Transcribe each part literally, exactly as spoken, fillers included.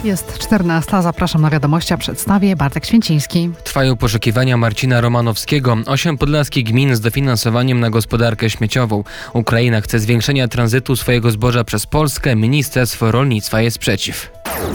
Jest czternasta. Zapraszam na wiadomości, a przedstawię Bartek Święciński. Trwają poszukiwania Marcina Romanowskiego. Osiem podlaskich gmin z dofinansowaniem na gospodarkę śmieciową. Ukraina chce zwiększenia tranzytu swojego zboża przez Polskę. Ministerstwo Rolnictwa jest przeciw.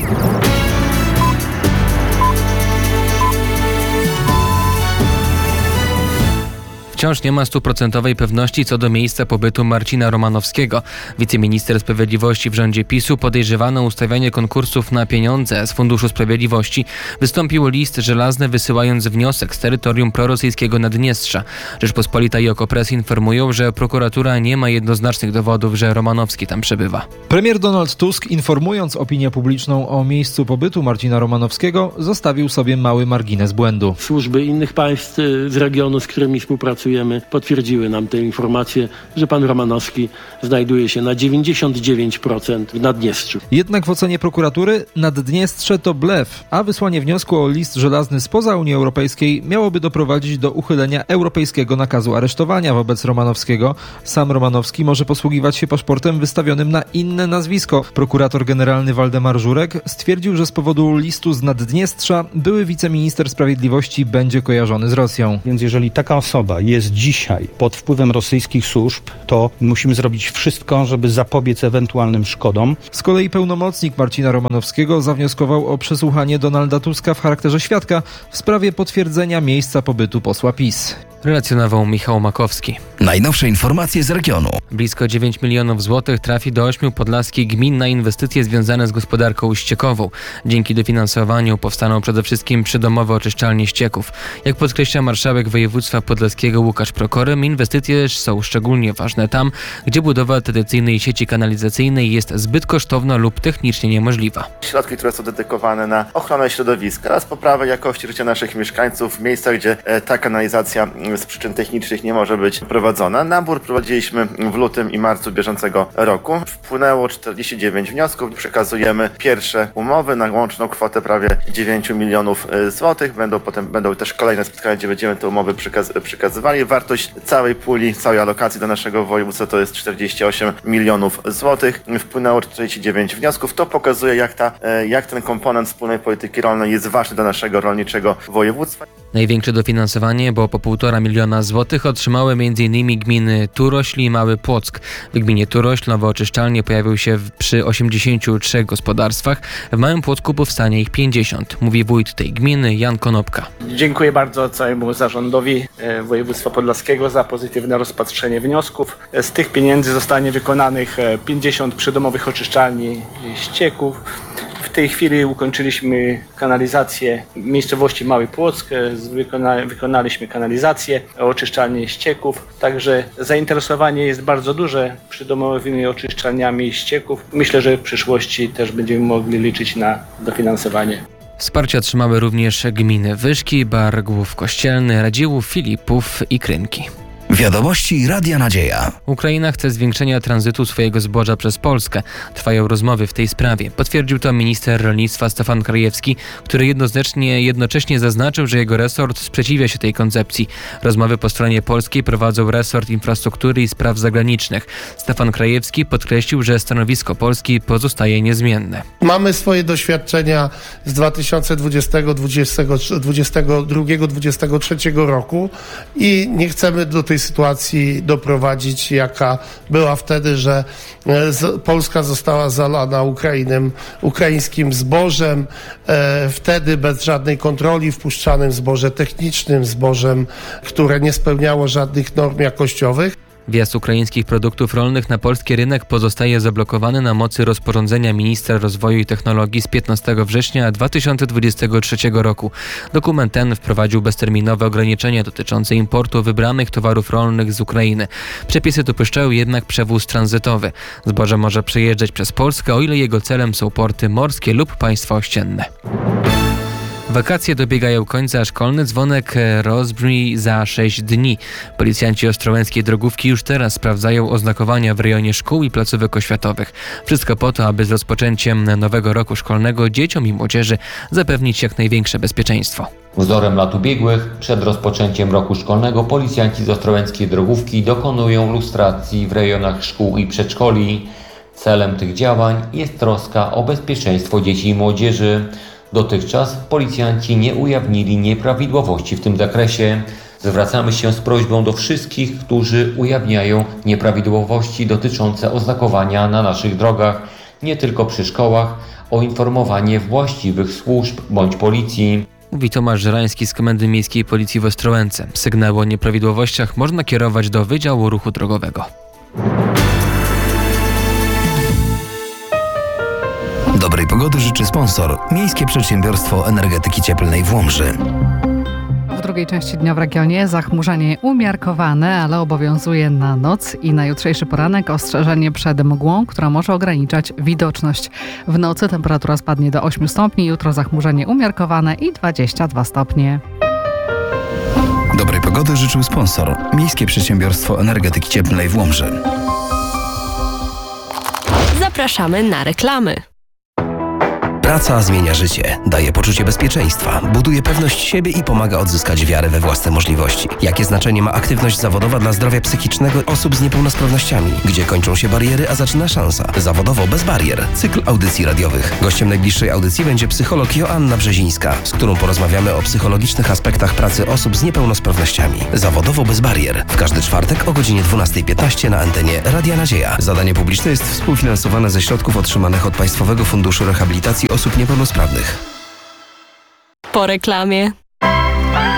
Wciąż nie ma stuprocentowej pewności co do miejsca pobytu Marcina Romanowskiego. Wiceminister Sprawiedliwości w rządzie PiSu podejrzewany o ustawianie konkursów na pieniądze z Funduszu Sprawiedliwości wystąpił list żelazny, wysyłając wniosek z terytorium prorosyjskiego Naddniestrza. Rzeczpospolita i Okopres informują, że prokuratura nie ma jednoznacznych dowodów, że Romanowski tam przebywa. Premier Donald Tusk, informując opinię publiczną o miejscu pobytu Marcina Romanowskiego, zostawił sobie mały margines błędu. Służby innych państw z regionu, z którymi współpracujemy, potwierdziły nam tę informację, że pan Romanowski znajduje się na dziewięćdziesiąt dziewięć procent w Naddniestrzu. Jednak w ocenie prokuratury Naddniestrze to blef, a wysłanie wniosku o list żelazny spoza Unii Europejskiej miałoby doprowadzić do uchylenia europejskiego nakazu aresztowania wobec Romanowskiego. Sam Romanowski może posługiwać się paszportem wystawionym na inne nazwisko. Prokurator generalny Waldemar Żurek stwierdził, że z powodu listu z Naddniestrza były wiceminister sprawiedliwości będzie kojarzony z Rosją. Więc jeżeli taka osoba jest dzisiaj pod wpływem rosyjskich służb, to musimy zrobić wszystko, żeby zapobiec ewentualnym szkodom. Z kolei pełnomocnik Marcina Romanowskiego zawnioskował o przesłuchanie Donalda Tuska w charakterze świadka w sprawie potwierdzenia miejsca pobytu posła PiS. Relacjonował Michał Makowski. Najnowsze informacje z regionu. Blisko dziewięć milionów złotych trafi do ośmiu podlaskich gmin na inwestycje związane z gospodarką ściekową. Dzięki dofinansowaniu powstaną przede wszystkim przydomowe oczyszczalnie ścieków. Jak podkreśla marszałek województwa podlaskiego Łukasz Prokorym, inwestycje są szczególnie ważne tam, gdzie budowa tradycyjnej sieci kanalizacyjnej jest zbyt kosztowna lub technicznie niemożliwa. Środki, które są dedykowane na ochronę środowiska oraz poprawę jakości życia naszych mieszkańców w miejscach, gdzie ta kanalizacja z przyczyn technicznych nie może być prowadzona. Nabór prowadziliśmy w lutym i marcu bieżącego roku. Wpłynęło czterdzieści dziewięć wniosków. Przekazujemy pierwsze umowy na łączną kwotę prawie dziewięć milionów złotych. Będą potem będą też kolejne spotkania, gdzie będziemy te umowy przekaz- przekazywali. Wartość całej puli, całej alokacji do naszego województwa to jest czterdzieści osiem milionów złotych. Wpłynęło czterdzieści dziewięć wniosków. To pokazuje, jak, ta, jak ten komponent wspólnej polityki rolnej jest ważny dla naszego rolniczego województwa. Największe dofinansowanie, bo po półtora miliona złotych otrzymały m.in. gminy Turośl i Mały Płock. W gminie Turośl nowe oczyszczalnie pojawią się przy osiemdziesięciu trzech gospodarstwach. W Małym Płocku powstanie ich pięćdziesiąt, mówi wójt tej gminy Jan Konopka. Dziękuję bardzo całemu zarządowi województwa podlaskiego za pozytywne rozpatrzenie wniosków. Z tych pieniędzy zostanie wykonanych pięćdziesiąt przydomowych oczyszczalni ścieków. W tej chwili ukończyliśmy kanalizację w miejscowości Mały Płock, wykona, wykonaliśmy kanalizację, oczyszczalnie ścieków, także zainteresowanie jest bardzo duże przydomowymi oczyszczalniami ścieków. Myślę, że w przyszłości też będziemy mogli liczyć na dofinansowanie. Wsparcie otrzymały również gminy Wyszki, Bargłów Kościelny, Radziłów, Filipów i Krynki. Wiadomości Radia Nadzieja. Ukraina chce zwiększenia tranzytu swojego zboża przez Polskę. Trwają rozmowy w tej sprawie. Potwierdził to minister rolnictwa Stefan Krajewski, który jednocześnie, jednocześnie zaznaczył, że jego resort sprzeciwia się tej koncepcji. Rozmowy po stronie polskiej prowadzą resort infrastruktury i spraw zagranicznych. Stefan Krajewski podkreślił, że stanowisko Polski pozostaje niezmienne. Mamy swoje doświadczenia z dwa tysiące dwudziestego, dwudziestego drugiego, dwudziestego trzeciego roku i nie chcemy do tej sytuacji doprowadzić, jaka była wtedy, że Polska została zalana Ukrainem, ukraińskim zbożem, e, wtedy bez żadnej kontroli wpuszczanym zbożem technicznym, zbożem, które nie spełniało żadnych norm jakościowych. Wjazd ukraińskich produktów rolnych na polski rynek pozostaje zablokowany na mocy rozporządzenia ministra rozwoju i technologii z piętnastego września dwa tysiące dwudziestego trzeciego roku. Dokument ten wprowadził bezterminowe ograniczenia dotyczące importu wybranych towarów rolnych z Ukrainy. Przepisy dopuszczają jednak przewóz tranzytowy. Zboże może przejeżdżać przez Polskę, o ile jego celem są porty morskie lub państwa ościenne. Wakacje dobiegają końca, a szkolny dzwonek rozbrzmi za sześć dni. Policjanci ostrołęckiej drogówki już teraz sprawdzają oznakowania w rejonie szkół i placówek oświatowych. Wszystko po to, aby z rozpoczęciem nowego roku szkolnego dzieciom i młodzieży zapewnić jak największe bezpieczeństwo. Wzorem lat ubiegłych, przed rozpoczęciem roku szkolnego policjanci z ostrołęckiej drogówki dokonują lustracji w rejonach szkół i przedszkoli. Celem tych działań jest troska o bezpieczeństwo dzieci i młodzieży. Dotychczas policjanci nie ujawnili nieprawidłowości w tym zakresie. Zwracamy się z prośbą do wszystkich, którzy ujawniają nieprawidłowości dotyczące oznakowania na naszych drogach, nie tylko przy szkołach, o informowanie właściwych służb bądź policji. Mówi Tomasz Żerański z Komendy Miejskiej Policji w Ostrołęce. Sygnały o nieprawidłowościach można kierować do Wydziału Ruchu Drogowego. Dobrej pogody życzy sponsor Miejskie Przedsiębiorstwo Energetyki Cieplnej w Łomży. W drugiej części dnia w regionie zachmurzenie umiarkowane, ale obowiązuje na noc i na jutrzejszy poranek ostrzeżenie przed mgłą, która może ograniczać widoczność. W nocy temperatura spadnie do ośmiu stopni, jutro zachmurzenie umiarkowane i dwadzieścia dwa stopnie. Dobrej pogody życzył sponsor Miejskie Przedsiębiorstwo Energetyki Cieplnej w Łomży. Zapraszamy na reklamy. Praca zmienia życie, daje poczucie bezpieczeństwa, buduje pewność siebie i pomaga odzyskać wiarę we własne możliwości. Jakie znaczenie ma aktywność zawodowa dla zdrowia psychicznego osób z niepełnosprawnościami? Gdzie kończą się bariery, a zaczyna szansa? Zawodowo bez barier. Cykl audycji radiowych. Gościem najbliższej audycji będzie psycholog Joanna Brzezińska, z którą porozmawiamy o psychologicznych aspektach pracy osób z niepełnosprawnościami. Zawodowo bez barier. W każdy czwartek o godzinie dwunasta piętnaście na antenie Radia Nadzieja. Zadanie publiczne jest współfinansowane ze środków otrzymanych od Państwowego Funduszu Rehabilitacji Osób Niepełnosprawnych. Po reklamie.